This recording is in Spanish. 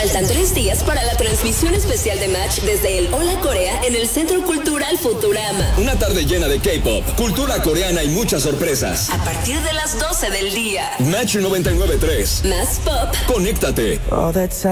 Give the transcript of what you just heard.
Faltan 3 días para la transmisión especial de Match desde el Hola Corea en el Centro Cultural Futurama. Una tarde llena de K-pop, cultura coreana y muchas sorpresas. A partir de las 12 del día. Match 99.3. Más pop. Conéctate.